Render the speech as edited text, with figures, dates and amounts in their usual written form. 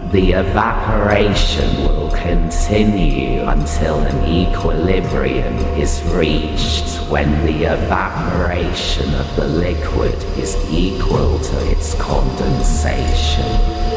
The evaporation will continue until an equilibrium is reached when the evaporation of the liquid is equal to its condensation.